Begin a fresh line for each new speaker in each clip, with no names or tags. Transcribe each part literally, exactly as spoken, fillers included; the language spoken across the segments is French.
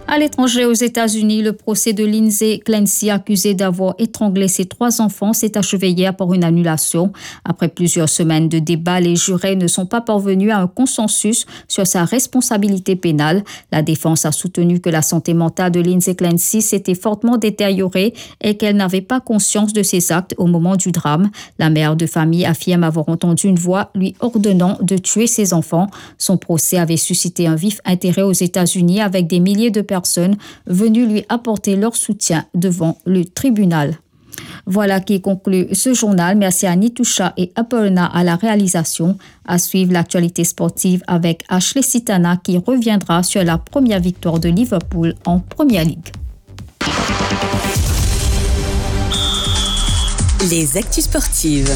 À l'étranger, aux États-Unis, le procès de Lindsay Clancy, accusée d'avoir étranglé ses trois enfants, s'est achevé hier par une annulation. Après plusieurs semaines de débats, les jurés ne sont pas parvenus à un consensus sur sa responsabilité pénale. La défense a soutenu que la santé mentale de Lindsay Clancy s'était fortement détériorée et qu'elle n'avait pas conscience de ses actes au moment du drame. La mère de famille affirme avoir entendu une voix lui ordonnant de tuer ses enfants. Son procès avait suscité un vif intérêt aux États-Unis avec des milliers de personnes personnes venues lui apporter leur soutien devant le tribunal. Voilà qui conclut ce journal. Merci à Nitoucha et Aparna à la réalisation. À suivre l'actualité sportive avec Ashley Sitana qui reviendra sur la première victoire de Liverpool en Premier League.
Les actus sportives.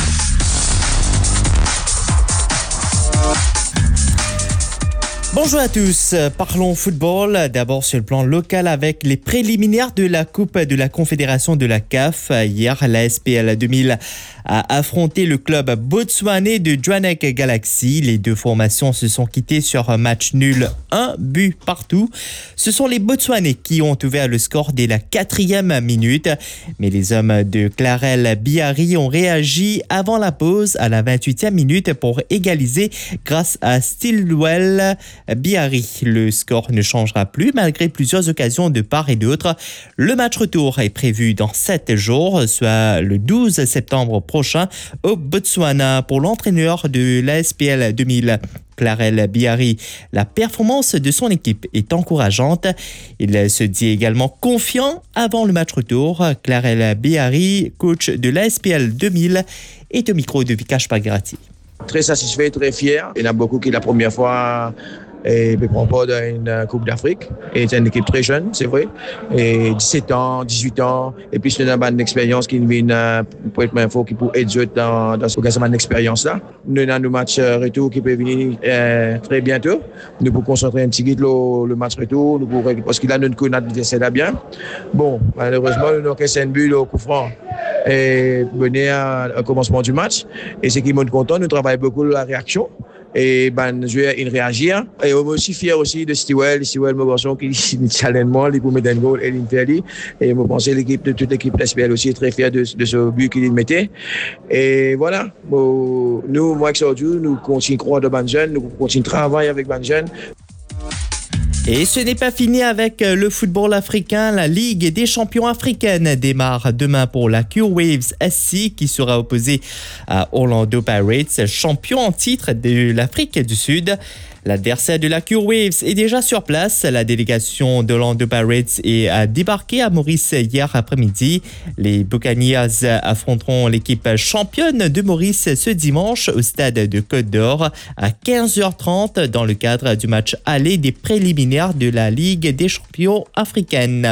Bonjour à tous, parlons football. D'abord sur le plan local avec les préliminaires de la Coupe de la Confédération de la C A F. Hier, la S P L deux mille a affronté le club botswanais de Jwaneng Galaxy. Les deux formations se sont quittées sur un match nul, un but partout. Ce sont les Botswanais qui ont ouvert le score dès la quatrième minute. Mais les hommes de Clarel Biari ont réagi avant la pause à la vingt-huitième minute pour égaliser grâce à Stilwell Biari. Le score ne changera plus malgré plusieurs occasions de part et d'autre. Le match retour est prévu dans sept jours, soit le douze septembre prochain au Botswana. Pour l'entraîneur de l'A S P L deux mille, Clarel Biari, la performance de son équipe est encourageante. Il se dit également confiant avant le match retour. Clarel Biari, coach de l'A S P L deux mille, est au micro de Vikash Pagrati.
Très satisfait, très fier. Il y en a beaucoup qui la première fois et prend part dans une Coupe d'Afrique. Et c'est une équipe très jeune, c'est vrai. Et dix-sept ans, dix-huit ans. Et puis c'est une bonne expérience qui vient pour être info qui peut aider dans, dans cette expérience-là. Nous avons nos matchs retour qui peuvent venir euh, très bientôt. Nous pouvons concentrer un petit peu le, le match retour. Nous pouvons, parce qu'il a notre adversaire là bien. Bon, malheureusement, nous avons qu'un un but au coup franc. Et venir au commencement du match. Et ce qui me content, nous travaillons beaucoup la réaction. Et ben, je vais réagir. Et on est aussi fier aussi de Stewell. Stewell, me pense qu'il challenge moi, il peut mettre un goal et l'Interli. Et je pense que l'équipe, de toute l'équipe de S P L aussi est très fière de, de ce but qu'il mettait. Et voilà. Bon, nous, moi, aujourd'hui, nous continuons à croire de bonnes jeunes, nous continuons à travailler avec bonnes jeunes.
Et ce n'est pas fini avec le football africain. La Ligue des champions africaine démarre demain pour la Q Waves S C qui sera opposée à Orlando Pirates, champion en titre de l'Afrique du Sud. L'adversaire de la Q Waves est déjà sur place. La délégation d'Orlando Pirates est à débarquer à Maurice hier après-midi. Les Buccaneers affronteront l'équipe championne de Maurice ce dimanche au stade de Côte d'Or à quinze heures trente dans le cadre du match aller des préliminaires de la Ligue des champions africaine.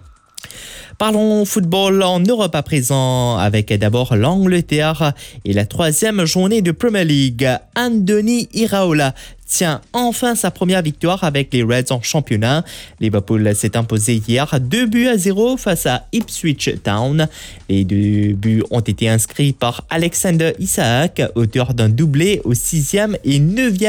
Parlons football en Europe à présent avec d'abord l'Angleterre et la troisième journée de Premier League. Andoni Iraola tient enfin sa première victoire avec les Reds en championnat. Liverpool s'est imposé hier deux buts à zéro face à Ipswich Town. Les deux buts ont été inscrits par Alexander Isak, auteur d'un doublé au sixième et neuvième